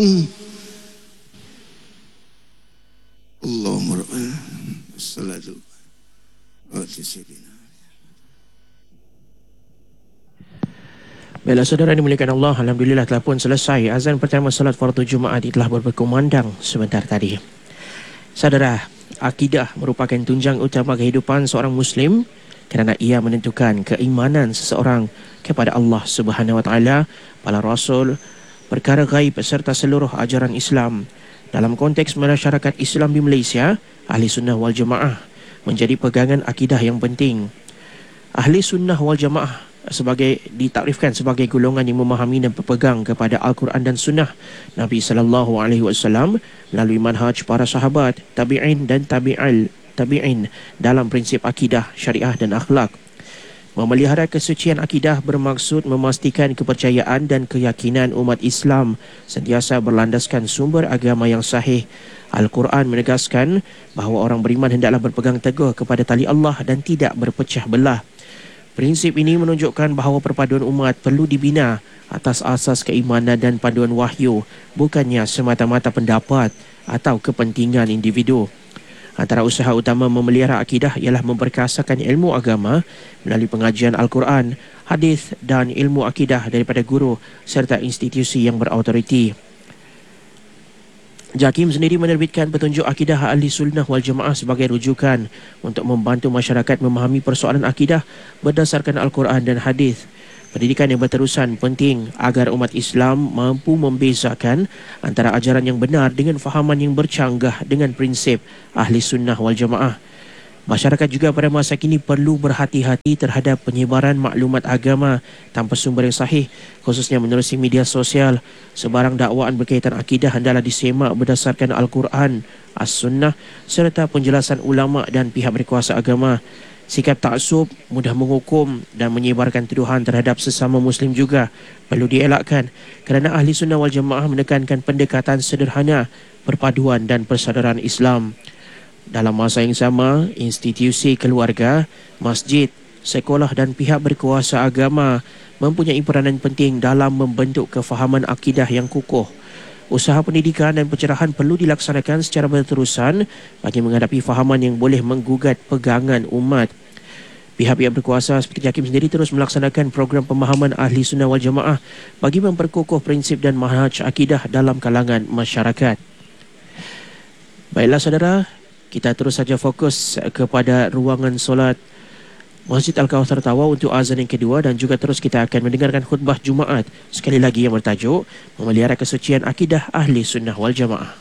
Allahumma rabbana salatu wa sayyidina. Baiklah saudara dimuliakan Allah, alhamdulillah telah pun selesai azan pertama salat fardu Jumaat telah berkumandang sebentar tadi. Saudara, akidah merupakan tunjang utama kehidupan seorang muslim kerana ia menentukan keimanan seseorang kepada Allah Subhanahu wa taala, para rasul, perkara gaib serta seluruh ajaran Islam. Dalam konteks masyarakat Islam di Malaysia, Ahli Sunnah wal Jamaah menjadi pegangan akidah yang penting. Ahli Sunnah wal Jamaah ditakrifkan sebagai golongan yang memahami dan berpegang kepada Al-Quran dan Sunnah Nabi sallallahu alaihi wasallam melalui manhaj para sahabat, tabi'in dan tabi'in dalam prinsip akidah, syariah dan akhlak. Memelihara kesucian akidah bermaksud memastikan kepercayaan dan keyakinan umat Islam sentiasa berlandaskan sumber agama yang sahih. Al-Quran menegaskan bahawa orang beriman hendaklah berpegang teguh kepada tali Allah dan tidak berpecah belah. Prinsip ini menunjukkan bahawa perpaduan umat perlu dibina atas asas keimanan dan panduan wahyu, bukannya semata-mata pendapat atau kepentingan individu. Antara usaha utama memelihara akidah ialah memperkasakan ilmu agama melalui pengajian Al-Quran, hadis dan ilmu akidah daripada guru serta institusi yang berautoriti. JAKIM sendiri menerbitkan petunjuk akidah Ahli Sunnah wal Jamaah sebagai rujukan untuk membantu masyarakat memahami persoalan akidah berdasarkan Al-Quran dan hadis. Pendidikan yang berterusan penting agar umat Islam mampu membezakan antara ajaran yang benar dengan fahaman yang bercanggah dengan prinsip Ahli Sunnah wal Jamaah. Masyarakat juga pada masa kini perlu berhati-hati terhadap penyebaran maklumat agama tanpa sumber yang sahih, khususnya menerusi media sosial. Sebarang dakwaan berkaitan akidah hendaklah disemak berdasarkan Al-Quran, As-Sunnah serta penjelasan ulama dan pihak berkuasa agama. Sikap taksub, mudah menghukum dan menyebarkan tuduhan terhadap sesama Muslim juga perlu dielakkan kerana Ahli Sunnah wal Jamaah menekankan pendekatan sederhana, perpaduan dan persaudaraan Islam. Dalam masa yang sama, institusi keluarga, masjid, sekolah dan pihak berkuasa agama mempunyai peranan penting dalam membentuk kefahaman akidah yang kukuh. Usaha pendidikan dan pencerahan perlu dilaksanakan secara berterusan bagi menghadapi fahaman yang boleh menggugat pegangan umat. Pihak-pihak berkuasa seperti JAKIM sendiri terus melaksanakan program pemahaman Ahli Sunnah wal Jamaah bagi memperkukuh prinsip dan manhaj akidah dalam kalangan masyarakat. Baiklah saudara, kita terus saja fokus kepada ruangan solat Masjid Al-Kawthar Tawau untuk azan yang kedua dan juga terus kita akan mendengarkan khutbah Jumaat sekali lagi yang bertajuk Memelihara Kesucian Akidah Ahli Sunnah wal Jamaah.